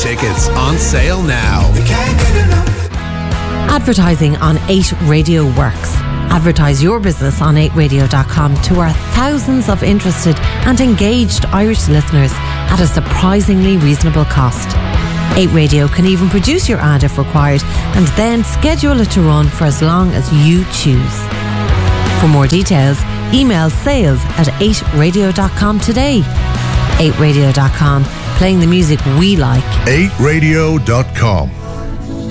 tickets on sale now. Advertising on 8 Radio works. Advertise your business on 8radio.com to our thousands of interested and engaged Irish listeners at a surprisingly reasonable cost. 8 Radio can even produce your ad if required and then schedule it to run for as long as you choose. For more details, email sales@8radio.com today. 8radio.com, playing the music we like. 8radio.com.